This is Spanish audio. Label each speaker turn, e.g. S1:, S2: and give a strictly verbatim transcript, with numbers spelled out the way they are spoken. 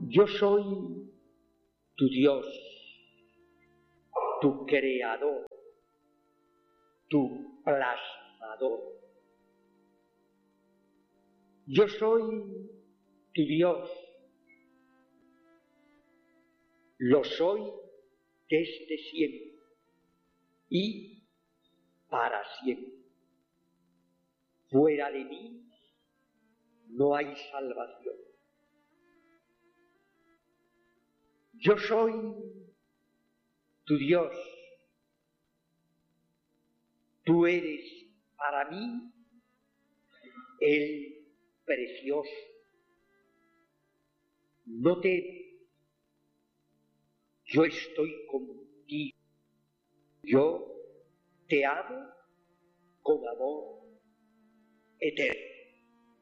S1: Yo soy tu Dios, tu creador, tu plasmador. Yo soy tu Dios, lo soy desde siempre y para siempre. Fuera de mí no hay salvación. Yo soy tu Dios, tú eres para mí el precioso. No temas, yo estoy contigo, yo te amo con amor eterno.